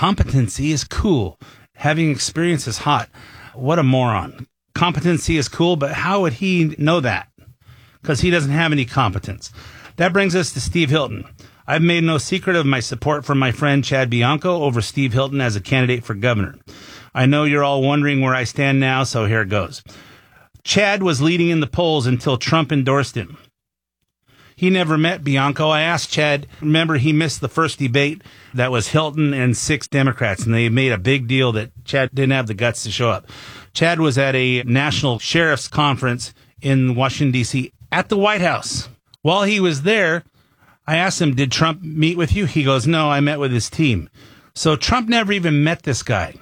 Competency is cool. Having experience is hot. What a moron. Competency is cool, but how would he know that? Because he doesn't have any competence. That brings us to Steve Hilton. I've made no secret of my support for my friend Chad Bianco over Steve Hilton as a candidate for governor. I know you're all wondering where I stand now, so here it goes. Chad was leading in the polls until Trump endorsed him. He never met Bianco. I asked Chad, remember he missed the first debate that was Hilton and 6 Democrats, and they made a big deal that Chad didn't have the guts to show up. Chad was at a national sheriff's conference in Washington, D.C. at the White House. While he was there, I asked him, did Trump meet with you? He goes, no, I met with his team. So Trump never even met this guy.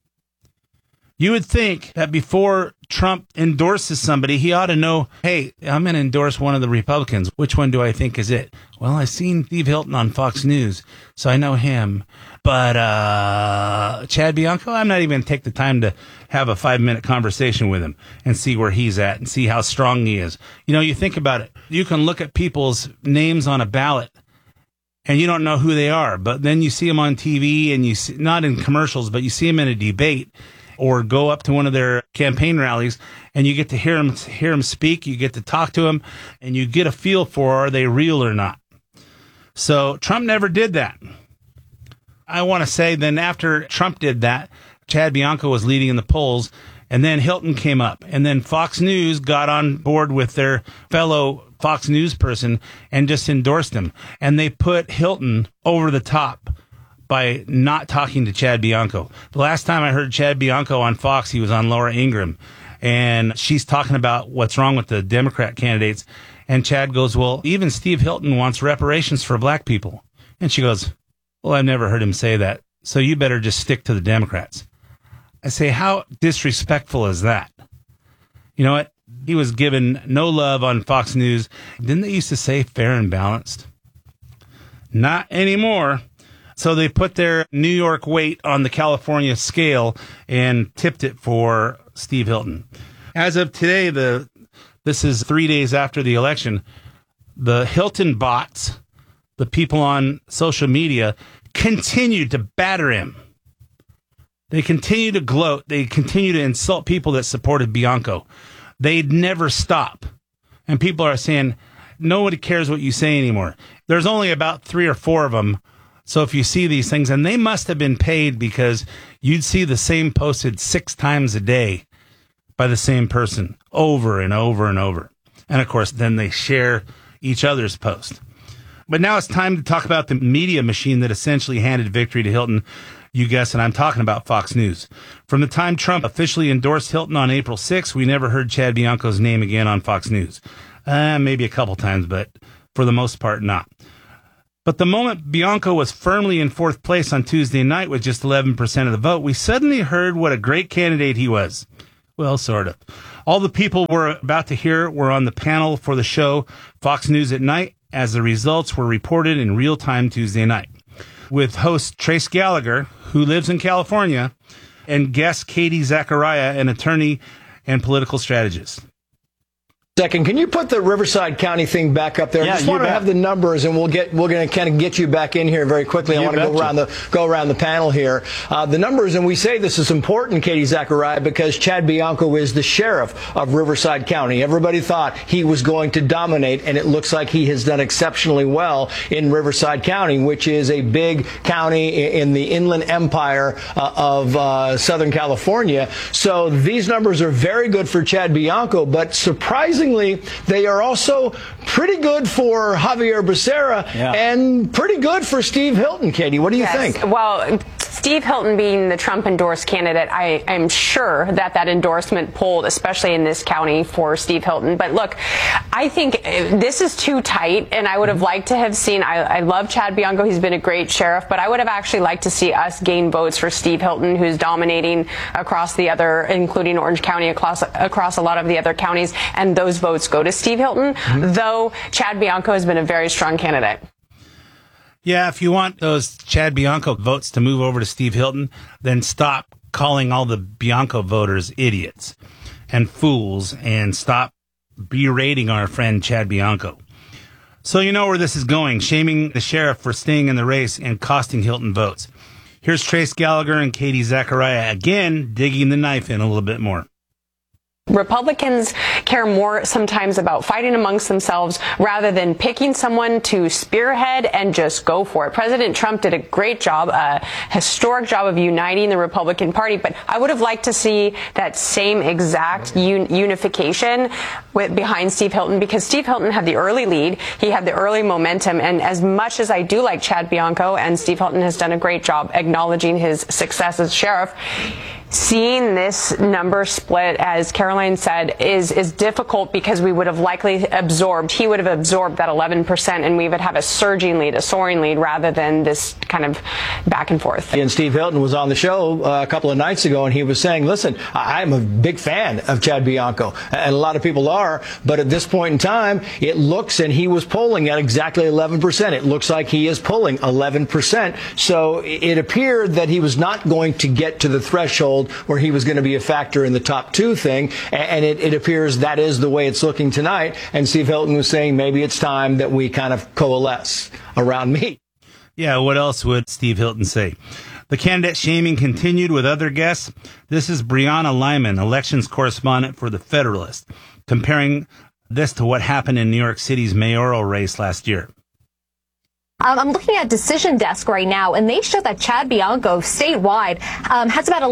You would think that before Trump endorses somebody, he ought to know, hey, I'm going to endorse one of the Republicans. Which one do I think is it? Well, I've seen Steve Hilton on Fox News, so I know him. But Chad Bianco, I'm not even going to take the time to have a 5-minute conversation with him and see where he's at and see how strong he is. You know, you think about it. You can look at people's names on a ballot and you don't know who they are. But then you see them on TV and you see, not in commercials, but you see them in a debate or go up to one of their campaign rallies and you get to hear them speak. You get to talk to them and you get a feel for are they real or not. So Trump never did that. I want to say then after Trump did that, Chad Bianco was leading in the polls, and then Hilton came up, and then Fox News got on board with their fellow Fox News person and just endorsed him. And they put Hilton over the top by not talking to Chad Bianco. The last time I heard Chad Bianco on Fox, he was on Laura Ingraham, and she's talking about what's wrong with the Democrat candidates. And Chad goes, well, even Steve Hilton wants reparations for black people. And she goes, well, I've never heard him say that, so you better just stick to the Democrats. I say, how disrespectful is that? You know what? He was given no love on Fox News. Didn't they used to say fair and balanced? Not anymore. So they put their New York weight on the California scale and tipped it for Steve Hilton. As of today, this is 3 days after the election, the Hilton bots, the people on social media, continue to batter him. They continue to gloat. They continue to insult people that supported Bianco. They'd never stop. And people are saying, nobody cares what you say anymore. There's only about 3 or 4 of them. So if you see these things, and they must have been paid because you'd see the same posted 6 times a day by the same person over and over and over. And of course, then they share each other's post. But now it's time to talk about the media machine that essentially handed victory to Hilton. You guessed, and I'm talking about Fox News. From the time Trump officially endorsed Hilton on April 6th, we never heard Chad Bianco's name again on Fox News. Maybe a couple times, but for the most part, not. But the moment Bianco was firmly in 4th place on Tuesday night with just 11% of the vote, we suddenly heard what a great candidate he was. Well, sort of. All the people we're about to hear were on the panel for the show Fox News at Night, as the results were reported in real time Tuesday night, with host Trace Gallagher, who lives in California, and guest Katie Zachariah, an attorney and political strategist. Second, can you put the Riverside County thing back up there? Yeah, I just want to have the numbers, and we're going to kind of get you back in here very quickly. I want to go around the panel here. The numbers, and we say this is important, Katie Zachariah, because Chad Bianco is the sheriff of Riverside County. Everybody thought he was going to dominate, and it looks like he has done exceptionally well in Riverside County, which is a big county in the Inland Empire of Southern California. So these numbers are very good for Chad Bianco, but surprisingly, they are also pretty good for Javier Becerra and pretty good for Steve Hilton. Katie, what do you think? Well, Steve Hilton being the Trump-endorsed candidate, I'm sure that endorsement polled, especially in this county, for Steve Hilton. But look, I think this is too tight, and I would have liked to have seen, I love Chad Bianco, he's been a great sheriff, but I would have actually liked to see us gain votes for Steve Hilton, who's dominating across the other, including Orange County, across a lot of the other counties, and those votes go to Steve Hilton, though Chad Bianco has been a very strong candidate. Yeah, if you want those Chad Bianco votes to move over to Steve Hilton, then stop calling all the Bianco voters idiots and fools and stop berating our friend Chad Bianco. So you know where this is going, shaming the sheriff for staying in the race and costing Hilton votes. Here's Trace Gallagher and Katie Zachariah again digging the knife in a little bit more. Republicans care more sometimes about fighting amongst themselves rather than picking someone to spearhead and just go for it. President Trump did a great job, a historic job of uniting the Republican Party, but I would have liked to see that same exact unification behind Steve Hilton, because Steve Hilton had the early lead. He had the early momentum, and as much as I do like Chad Bianco, and Steve Hilton has done a great job acknowledging his success as sheriff, seeing this number split, as Caroline said, is difficult, because we would have likely he would have absorbed that 11%, and we would have a surging lead, a soaring lead, rather than this kind of back and forth. And Steve Hilton was on the show a couple of nights ago, and he was saying, listen, I'm a big fan of Chad Bianco, and a lot of people are, but at this point in time, it looks, and he was polling at exactly 11%. It looks like he is pulling 11%. So it appeared that he was not going to get to the threshold where he was going to be a factor in the top two thing, and it appears that is the way it's looking tonight. And Steve Hilton was saying maybe it's time that we kind of coalesce around me. Yeah, what else would Steve Hilton say? The candidate shaming continued with other guests. This is Brianna Lyman, elections correspondent for The Federalist, comparing this to what happened in New York City's mayoral race last year. I'm looking at Decision Desk right now, and they show that Chad Bianco statewide has about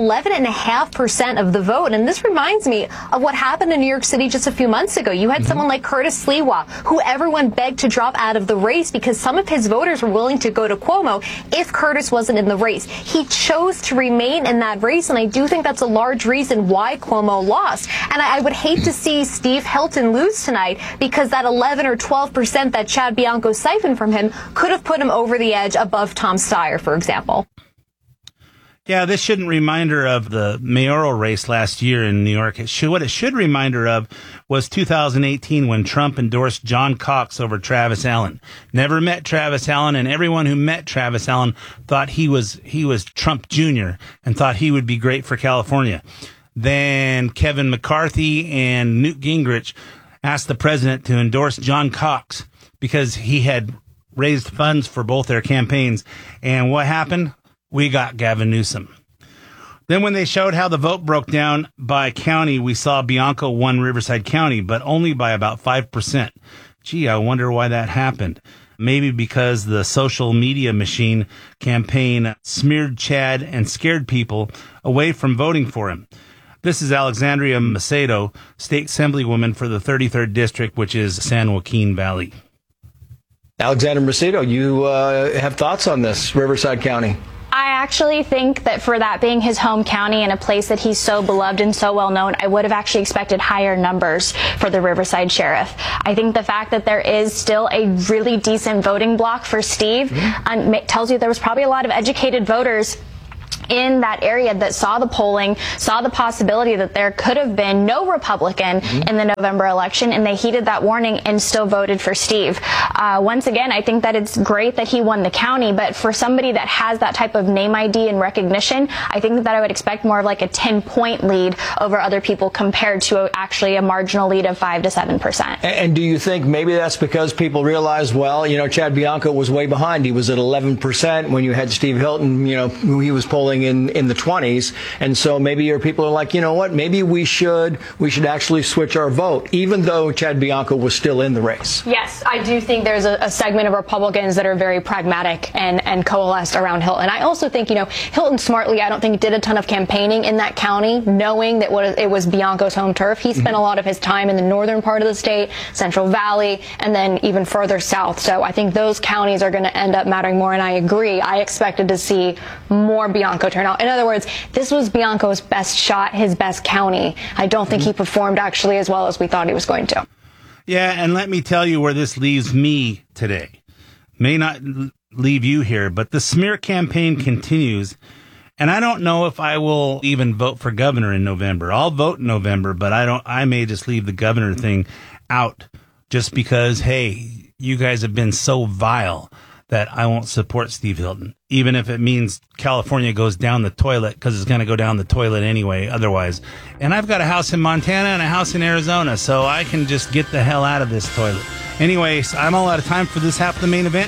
11.5% of the vote. And this reminds me of what happened in New York City just a few months ago. You had someone like Curtis Sliwa, who everyone begged to drop out of the race because some of his voters were willing to go to Cuomo if Curtis wasn't in the race. He chose to remain in that race, and I do think that's a large reason why Cuomo lost. And I would hate to see Steve Hilton lose tonight, because that 11 or 12% that Chad Bianco siphoned from him could have put him over the edge above Tom Steyer, for example. Yeah, this shouldn't remind her of the mayoral race last year in New York. What it should remind her of was 2018, when Trump endorsed John Cox over Travis Allen. Never met Travis Allen, and everyone who met Travis Allen thought he was Trump Jr. and thought he would be great for California. Then Kevin McCarthy and Newt Gingrich asked the president to endorse John Cox because he had raised funds for both their campaigns. And what happened? We got Gavin Newsom. Then when they showed how the vote broke down by county, we saw Bianco won Riverside County, but only by about 5%. Gee, I wonder why that happened. Maybe because the social media machine campaign smeared Chad and scared people away from voting for him. This is Alexandria Macedo, state assemblywoman for the 33rd District, which is San Joaquin Valley. Alexander Macedo, you have thoughts on this, Riverside County? I actually think that for that being his home county and a place that he's so beloved and so well known, I would have actually expected higher numbers for the Riverside Sheriff. I think the fact that there is still a really decent voting block for Steve tells you there was probably a lot of educated voters in that area that saw the polling, saw the possibility that there could have been no Republican in the November election, and they heeded that warning and still voted for Steve. Once again, I think that it's great that he won the county, but for somebody that has that type of name ID and recognition, I think that I would expect more of like a 10-point lead over other people compared to actually a marginal lead of 5 to 7%. And do you think maybe that's because people realized, well, Chad Bianco was way behind. He was at 11% when you had Steve Hilton, who he was polling in the 20s, and so maybe your people are like, you know what, maybe we should actually switch our vote, even though Chad Bianco was still in the race. Yes, I do think there's a segment of Republicans that are very pragmatic and coalesced around Hilton. I also think, Hilton smartly, I don't think did a ton of campaigning in that county, knowing that it was Bianco's home turf. He spent a lot of his time in the northern part of the state, Central Valley, and then even further south. So I think those counties are going to end up mattering more, and I agree. I expected to see more Bianco turnout. In other words, this was Bianco's best shot, his best county. I don't think he performed actually as well as we thought he was going to. Yeah, and let me tell you where this leaves me today. May not leave you here, but the smear campaign continues, and I don't know if I will even vote for governor in November. I'll vote in November, but I may just leave the governor thing out just because, hey, you guys have been so vile that I won't support Steve Hilton, even if it means California goes down the toilet, because it's going to go down the toilet anyway otherwise. And I've got a house in Montana and a house in Arizona, so I can just get the hell out of this toilet. Anyways, I'm all out of time for this half of the main event.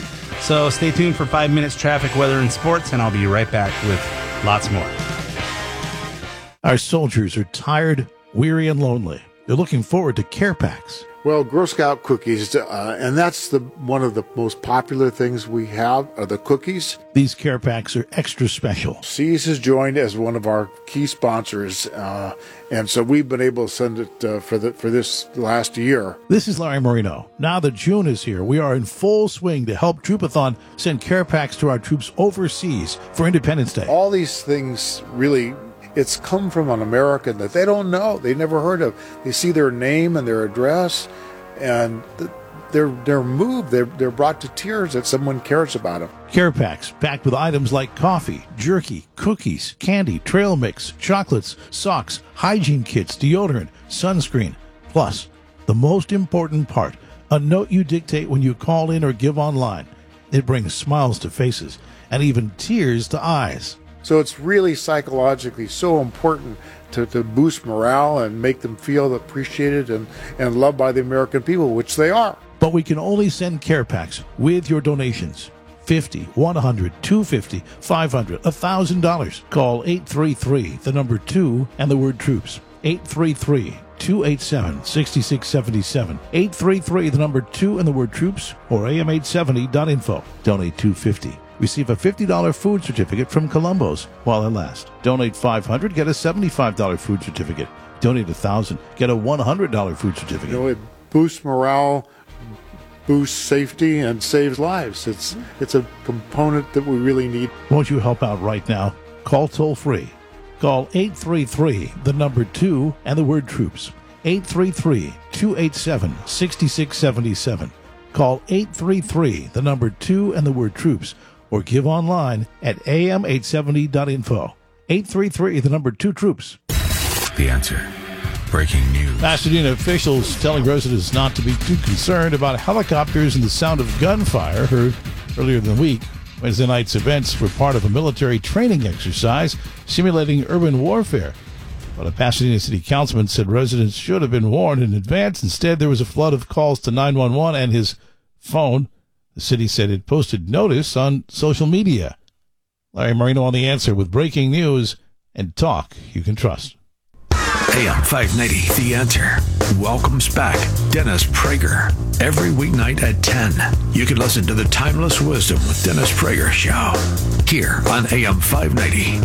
So stay tuned for 5 minutes traffic, weather, and sports, and I'll be right back with lots more. Our soldiers are tired, weary, and lonely. They're looking forward to care packs. Well, Girl Scout cookies, and that's one of the most popular things we have are the cookies. These care packs are extra special. Seas has joined as one of our key sponsors, and so we've been able to send it for this last year. This is Larry Marino. Now that June is here, we are in full swing to help Troopathon send care packs to our troops overseas for Independence Day. All these things really... It's come from an American that they don't know, they never heard of. They see their name and their address, and they're moved. They're brought to tears that someone cares about them. Care packs packed with items like coffee, jerky, cookies, candy, trail mix, chocolates, socks, hygiene kits, deodorant, sunscreen. Plus, the most important part, a note you dictate when you call in or give online. It brings smiles to faces and even tears to eyes. So it's really psychologically so important to boost morale and make them feel appreciated and loved by the American people, which they are. But we can only send care packs with your donations. $50, $100, $250, $500, $1,000. Call 833, the number 2, and the word troops. 833-287-6677. 833, the number 2, and the word troops, or am870.info. Donate $250. Receive a $50 food certificate from Columbo's while it lasts. Donate $500, get a $75 food certificate. Donate $1,000, get a $100 food certificate. You know, it boosts morale, boosts safety, and saves lives. It's a component that we really need. Won't you help out right now? Call toll free. Call 833, the number 2, and the word troops. 833-287-6677. Call 833, the number 2, and the word troops, or give online at am870.info. 833, the number 2 troops. The Answer. Breaking news. Pasadena officials telling residents not to be too concerned about helicopters and the sound of gunfire heard earlier in the week. Wednesday night's events were part of a military training exercise simulating urban warfare. But a Pasadena city councilman said residents should have been warned in advance. Instead, there was a flood of calls to 911 and his phone. The city said it posted notice on social media. Larry Marino on The Answer with breaking news and talk you can trust. AM 590, The Answer, welcomes back Dennis Prager. Every weeknight at 10, you can listen to the Timeless Wisdom with Dennis Prager show here on AM 590.